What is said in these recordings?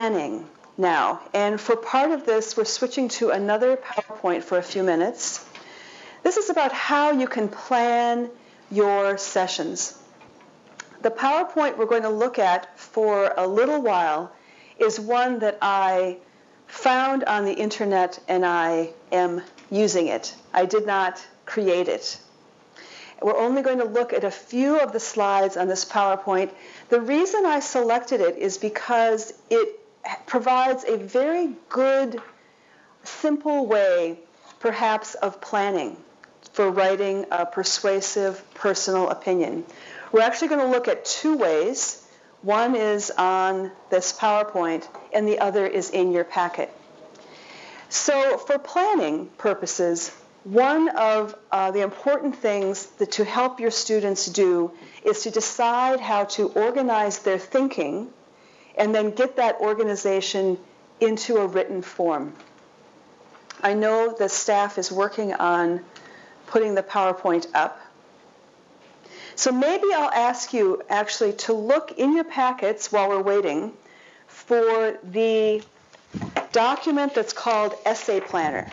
planning now. And for part of this, we're switching to another PowerPoint for a few minutes. This is about how you can plan your sessions. The PowerPoint we're going to look at for a little while is one that I found on the internet, and I am using it. I did not create it. We're only going to look at a few of the slides on this PowerPoint. The reason I selected it is because it provides a very good, simple way, perhaps, of planning for writing a persuasive personal opinion. We're actually going to look at two ways. One is on this PowerPoint, and the other is in your packet. So for planning purposes, one of the important things that to help your students do is to decide how to organize their thinking and then get that organization into a written form. I know the staff is working on putting the PowerPoint up. So maybe I'll ask you actually to look in your packets while we're waiting for the document that's called Essay Planner.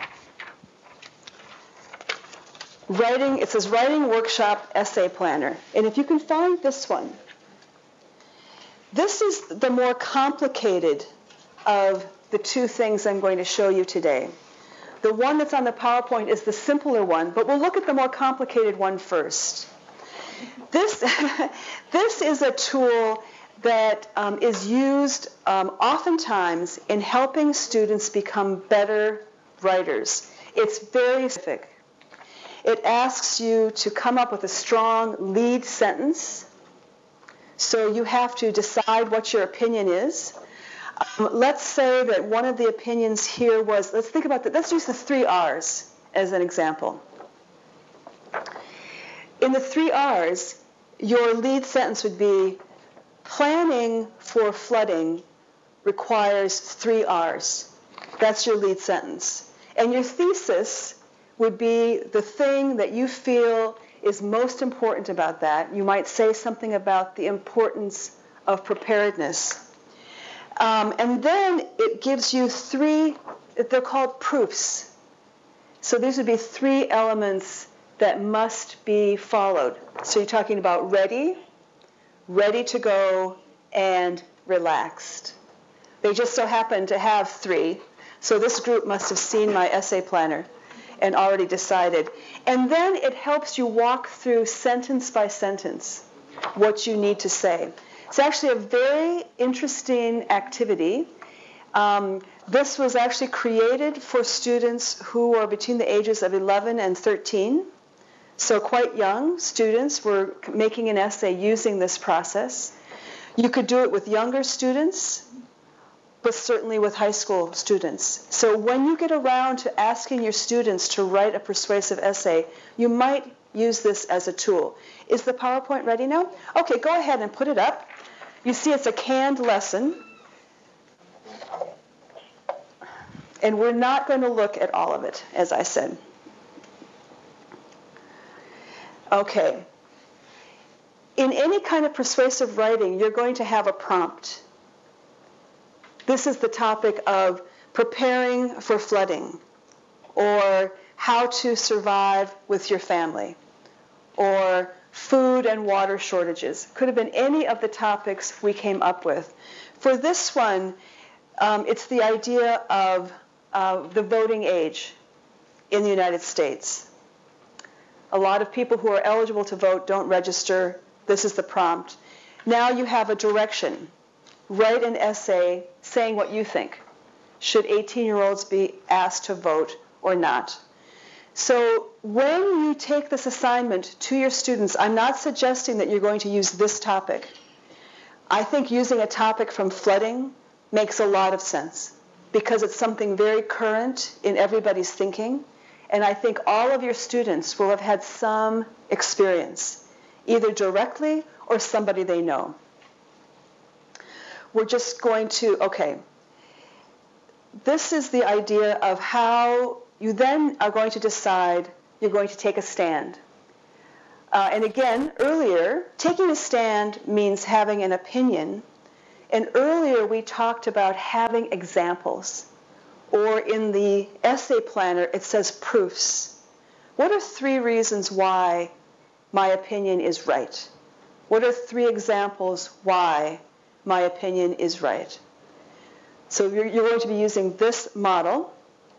It says Writing Workshop Essay Planner. And if you can find this one, this is the more complicated of the two things I'm going to show you today. The one that's on the PowerPoint is the simpler one, but we'll look at the more complicated one first. This is a tool that is used oftentimes in helping students become better writers. It's very specific. It asks you to come up with a strong lead sentence. So you have to decide what your opinion is. Let's say that one of the opinions here was, let's use the 3 R's as an example. In the 3 R's, your lead sentence would be, planning for flooding requires 3 R's. That's your lead sentence. And your thesis would be the thing that you feel is most important about that. You might say something about the importance of preparedness. And then it gives you 3, they're called proofs. So these would be 3 elements that must be followed. So you're talking about ready to go, and relaxed. They just so happen to have 3. So this group must have seen my essay planner and already decided. And then it helps you walk through sentence by sentence what you need to say. It's actually a very interesting activity. This was actually created for students who are between the ages of 11 and 13. So quite young students were making an essay using this process. You could do it with younger students, but certainly with high school students. So when you get around to asking your students to write a persuasive essay, you might use this as a tool. Is the PowerPoint ready now? Okay, go ahead and put it up. You see it's a canned lesson. And we're not going to look at all of it, as I said. Okay. In any kind of persuasive writing, you're going to have a prompt. This is the topic of preparing for flooding, or how to survive with your family, or food and water shortages. Could have been any of the topics we came up with. For this one, it's the idea of the voting age in the United States. A lot of people who are eligible to vote don't register. This is the prompt. Now you have a direction. Write an essay saying what you think. Should 18-year-olds be asked to vote or not? So when you take this assignment to your students, I'm not suggesting that you're going to use this topic. I think using a topic from flooding makes a lot of sense because it's something very current in everybody's thinking. And I think all of your students will have had some experience, either directly or somebody they know. We're just going to, okay. This is the idea of how you then are going to decide you're going to take a stand. And again, earlier, taking a stand means having an opinion And earlier we talked about having examples. Or in the essay planner, it says proofs. What are 3 reasons why my opinion is right? What are 3 examples why my opinion is right? So you're going to be using this model.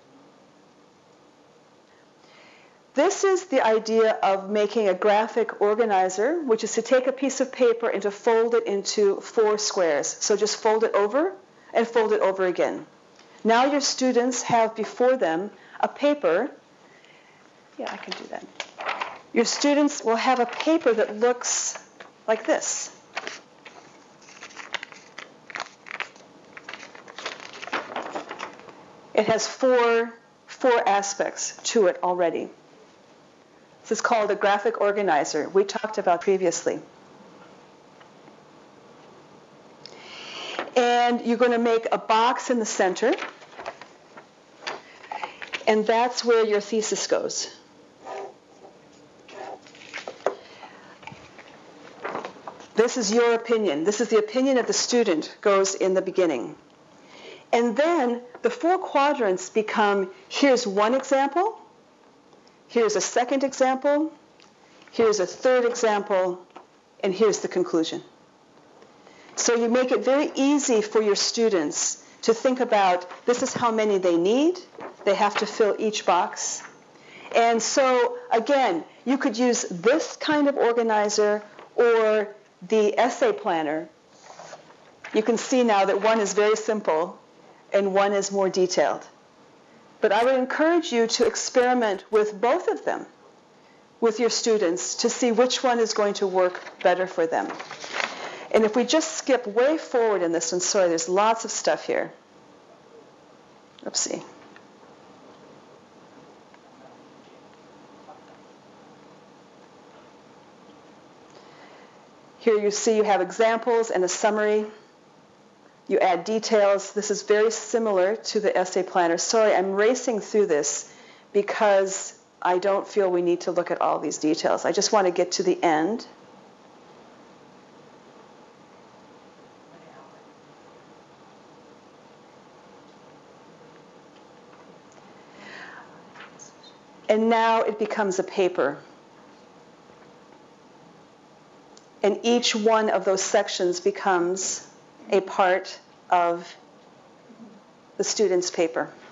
This is the idea of making a graphic organizer, which is to take a piece of paper and to fold it into 4 squares. So just fold it over and fold it over again. Now your students have before them a paper. Yeah, I can do that. Your students will have a paper that looks like this. It has four aspects to it already. This is called a graphic organizer. We talked about previously. And you're going to make a box in the center. And that's where your thesis goes. This is your opinion. This is the opinion of the student, goes in the beginning. And then the 4 quadrants become, here's one example, here's a second example, here's a third example, and here's the conclusion. So you make it very easy for your students to think about, this is how many they need. They have to fill each box. And so, again, you could use this kind of organizer or the essay planner. You can see now that one is very simple and one is more detailed. But I would encourage you to experiment with both of them with your students to see which one is going to work better for them. And if we just skip way forward in this one, sorry, there's lots of stuff here. Oopsie. Here you see you have examples and a summary. You add details. This is very similar to the essay planner. Sorry, I'm racing through this because I don't feel we need to look at all these details. I just want to get to the end. And now it becomes a paper. And each one of those sections becomes a part of the student's paper.